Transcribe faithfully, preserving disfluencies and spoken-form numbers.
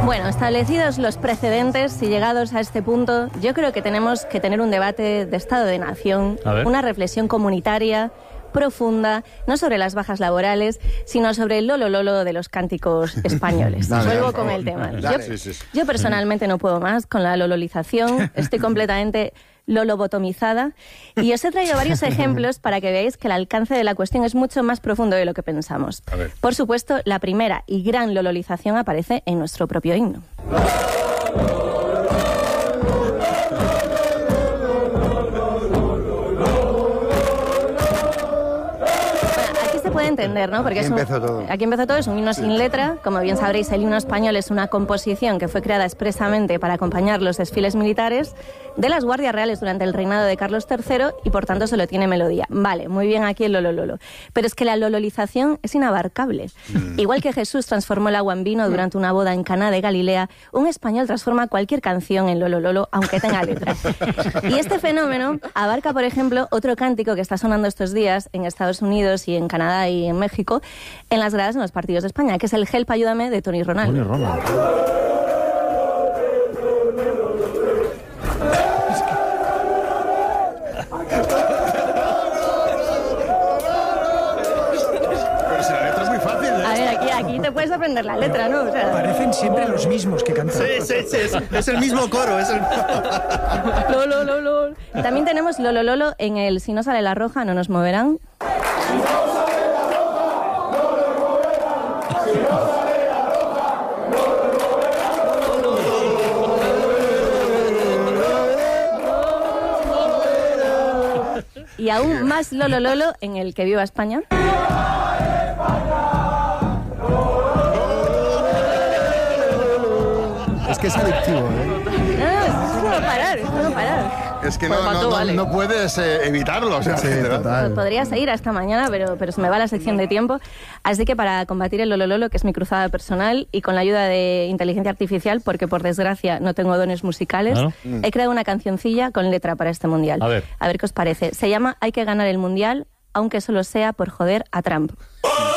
Bueno, establecidos los precedentes y llegados a este punto, yo creo que tenemos que tener un debate de Estado de Nación, una reflexión comunitaria profunda, no sobre las bajas laborales, sino sobre el lolo lolo de los cánticos españoles. Dale, Vuelvo con el tema. Yo, sí, sí. yo personalmente no puedo más con la lololización, estoy completamente lolobotomizada, y os he traído varios ejemplos para que veáis que el alcance de la cuestión es mucho más profundo de lo que pensamos. Por supuesto, la primera y gran lololización aparece en nuestro propio himno. Puede entender, ¿no? Porque aquí, es un, empezó todo. aquí empezó todo, es un himno sin letra. Como bien sabréis, el himno español es una composición que fue creada expresamente para acompañar los desfiles militares de las guardias reales durante el reinado de Carlos tercero y por tanto solo tiene melodía. Vale, muy bien aquí el lolo lolo. Pero es que la lololización es inabarcable. Mm. Igual que Jesús transformó el agua en vino durante una boda en Caná de Galilea, un español transforma cualquier canción en lolo lolo, aunque tenga letra. Y este fenómeno abarca, por ejemplo, otro cántico que está sonando estos días en Estados Unidos y en Canadá y en México, en las gradas en los partidos de España, que es el Help, ayúdame, de Tony Ronaldo. Tony Ronaldo. Pero si la letra es muy fácil, ¿eh? A ver, aquí, aquí te puedes aprender la letra, ¿no? O sea... Parecen siempre los mismos que cantan. Sí, sí, sí, es, es el mismo coro, es el... Lolo, lolo. También tenemos lolo, lolo en el Si no sale la roja, no nos moverán. Y aún más lolo lolo en el Que viva España. Es que es adictivo, ¿eh? No, no, es no parar, es no parar. Es que no, no, no, vale. no puedes eh, evitarlo. O sea, sí, total. Podría seguir hasta mañana, pero, pero se me va la sección de tiempo. Así que para combatir el lolo lolo, que es mi cruzada personal, y con la ayuda de inteligencia artificial, porque por desgracia no tengo dones musicales, ¿no? he creado una cancioncilla con letra para este mundial. A ver. A ver qué os parece. Se llama Hay que ganar el mundial, aunque solo sea por joder a Trump.